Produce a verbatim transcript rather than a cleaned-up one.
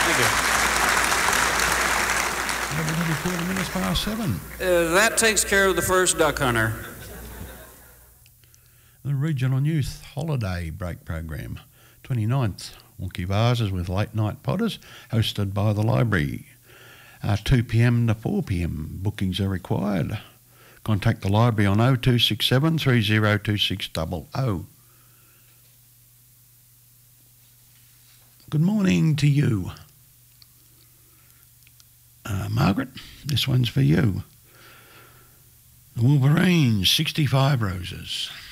Thank you. Everybody forty minutes past seven. Uh, that takes care of the first duck hunter. The Regional Youth Holiday Break Program, twenty-ninth, Wonky Vases with Late Night Potters, hosted by the library. Uh, two p m to four p m. Bookings are required. Contact the library on oh two six seven, three oh two six zero zero. Good morning to you. Uh, Margaret, this one's for you. The Wolverines, sixty-five roses.